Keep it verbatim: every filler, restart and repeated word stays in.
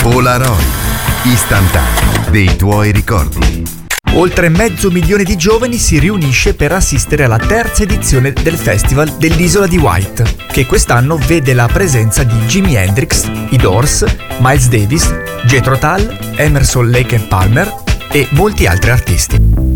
Polaroid, istantaneo dei tuoi ricordi. Oltre mezzo milione di giovani si riunisce per assistere alla terza edizione del Festival dell'Isola di Wight, che quest'anno vede la presenza di Jimi Hendrix, i Doors, Miles Davis, Jethro Tull, Emerson Lake and Palmer e molti altri artisti.